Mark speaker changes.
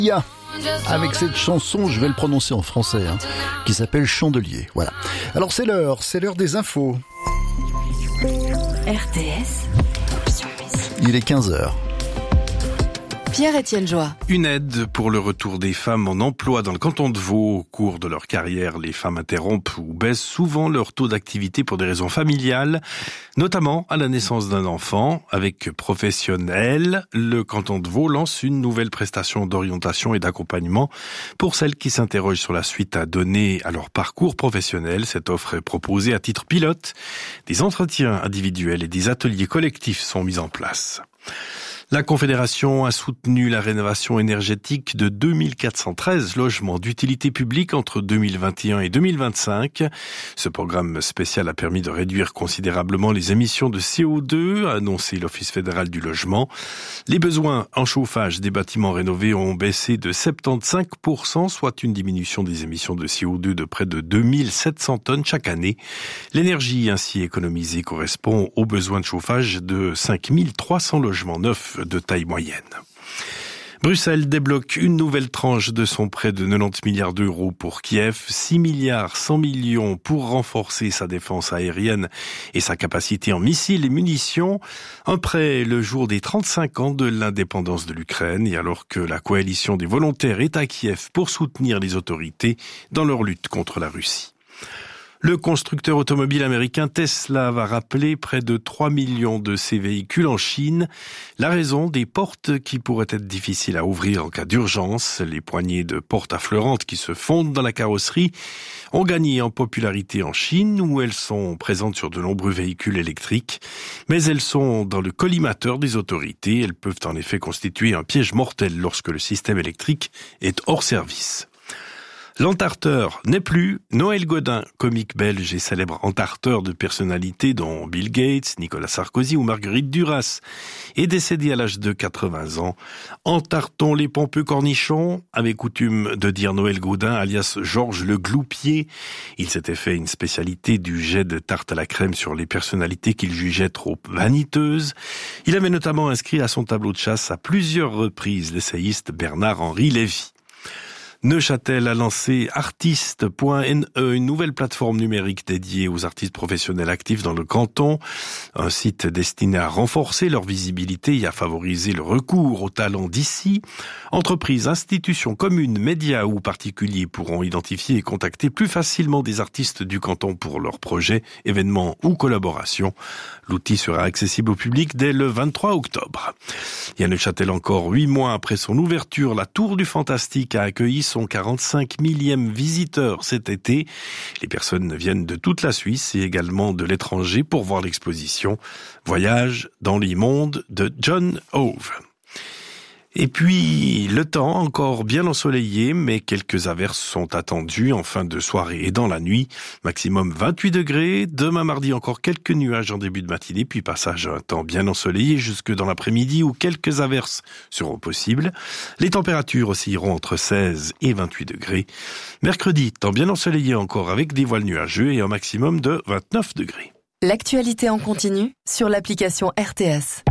Speaker 1: Sia, avec cette chanson, je vais le prononcer en français, qui s'appelle Chandelier. Voilà. Alors c'est l'heure des infos.
Speaker 2: RTS.
Speaker 1: Il est 15h.
Speaker 2: Pierre-Étienne Joie.
Speaker 3: Une aide pour le retour des femmes en emploi dans le canton de Vaud. Au cours de leur carrière, les femmes interrompent ou baissent souvent leur taux d'activité pour des raisons familiales, notamment à la naissance d'un enfant. Avec Professionnel, le canton de Vaud lance une nouvelle prestation d'orientation et d'accompagnement pour celles qui s'interrogent sur la suite à donner à leur parcours professionnel. Cette offre est proposée à titre pilote. Des entretiens individuels et des ateliers collectifs sont mis en place. La Confédération a soutenu la rénovation énergétique de 2413 logements d'utilité publique entre 2021 et 2025. Ce programme spécial a permis de réduire considérablement les émissions de CO2, a annoncé l'Office fédéral du logement. Les besoins en chauffage des bâtiments rénovés ont baissé de 75%, soit une diminution des émissions de CO2 de près de 2700 tonnes chaque année. L'énergie ainsi économisée correspond aux besoins de chauffage de 5300 logements neufs de taille moyenne. Bruxelles débloque une nouvelle tranche de son prêt de 90 milliards d'euros pour Kiev, 6 milliards 100 millions pour renforcer sa défense aérienne et sa capacité en missiles et munitions. Un prêt le jour des 35 ans de l'indépendance de l'Ukraine et alors que la coalition des volontaires est à Kiev pour soutenir les autorités dans leur lutte contre la Russie. Le constructeur automobile américain Tesla va rappeler près de 3 millions de ses véhicules en Chine. La raison, des portes qui pourraient être difficiles à ouvrir en cas d'urgence. Les poignées de portes affleurantes qui se fondent dans la carrosserie ont gagné en popularité en Chine où elles sont présentes sur de nombreux véhicules électriques. Mais elles sont dans le collimateur des autorités. Elles peuvent en effet constituer un piège mortel lorsque le système électrique est hors service. L'entarteur n'est plus. Noël Godin, comique belge et célèbre entarteur de personnalités dont Bill Gates, Nicolas Sarkozy ou Marguerite Duras, est décédé à l'âge de 80 ans. Entartons les pompeux cornichons, avait coutume de dire Noël Godin, alias Georges le Gloupier. Il s'était fait une spécialité du jet de tarte à la crème sur les personnalités qu'il jugeait trop vaniteuses. Il avait notamment inscrit à son tableau de chasse à plusieurs reprises l'essayiste Bernard-Henri Lévy. Neuchâtel a lancé artiste.ne, une nouvelle plateforme numérique dédiée aux artistes professionnels actifs dans le canton. Un site destiné à renforcer leur visibilité et à favoriser le recours aux talents d'ici. Entreprises, institutions, communes, médias ou particuliers pourront identifier et contacter plus facilement des artistes du canton pour leurs projets, événements ou collaborations. L'outil sera accessible au public dès le 23 octobre. Et à Neuchâtel encore, 8 mois après son ouverture, la Tour du Fantastique a accueilli son 45 millième visiteur cet été. Les personnes viennent de toute la Suisse et également de l'étranger pour voir l'exposition Voyage dans les mondes de John Hove. Et puis, le temps encore bien ensoleillé, mais quelques averses sont attendues en fin de soirée et dans la nuit. Maximum 28 degrés. Demain mardi, encore quelques nuages en début de matinée, puis passage à un temps bien ensoleillé jusque dans l'après-midi où quelques averses seront possibles. Les températures oscilleront entre 16 et 28 degrés. Mercredi, temps bien ensoleillé encore avec des voiles nuageux et un maximum de 29 degrés.
Speaker 2: L'actualité en continu sur l'application RTS.